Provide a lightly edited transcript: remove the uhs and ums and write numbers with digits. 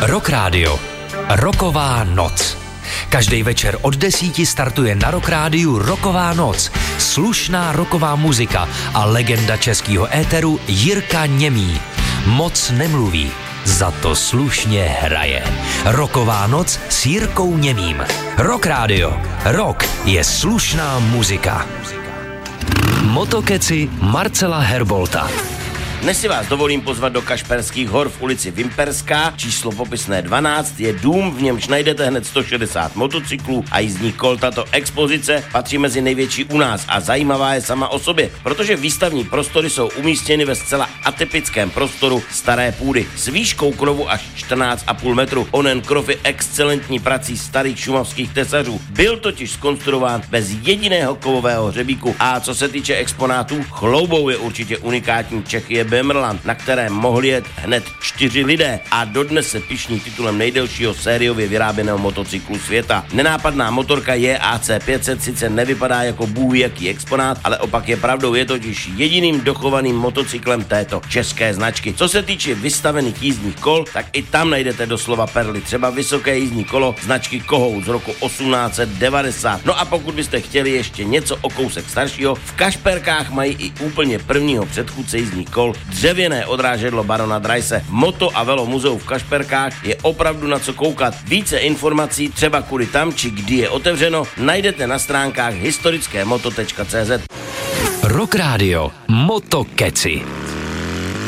Rock Radio. Rocková noc. Každý večer od 10 startuje na Rock Rádiu Rocková noc. Slušná rocková muzika a legenda českého éteru Jirka Němý. Moc nemluví, za to slušně hraje. Rocková noc s Jirkou Němým. Rock Radio. Rock je slušná muzika. Motokeci Marcela Herbolta. Dnes si vás dovolím pozvat do Kašperských hor v ulici Vimperská, číslo popisné 12, je dům, v němž najdete hned 160 motocyklů a jízdních kol. Tato expozice patří mezi největší u nás a zajímavá je sama o sobě, protože výstavní prostory jsou umístěny ve zcela atypickém prostoru staré půdy s výškou krovu až 14,5 metru. Onen krov je excelentní prací starých šumavských tesařů. Byl totiž zkonstruován bez jediného kovového hřebíku a co se týče exponátů, chloubou je určitě unikátní Čechy Böhmerland, na které mohli jet hned 4 lidé a dodnes se pyšní titulem nejdelšího sériově vyráběného motocyklu světa. Nenápadná motorka JAC 500 sice nevypadá jako bůh jaký exponát, ale opak je pravdou, je totiž jediným dochovaným motocyklem této české značky. Co se týče vystavených jízdních kol, tak i tam najdete doslova perly, třeba vysoké jízdní kolo značky Kohout z roku 1890. No a pokud byste chtěli ještě něco o kousek staršího, v Kašperkách mají i úplně prvního předchůdce jízdních kol, dřevěné odrážedlo barona Dreise. V Moto a Velo muzeu v Kašperkách je opravdu na co koukat. Více informací, třeba kudy tam, či kdy je otevřeno, najdete na stránkách historickémoto.cz. Rock Radio Motokeci.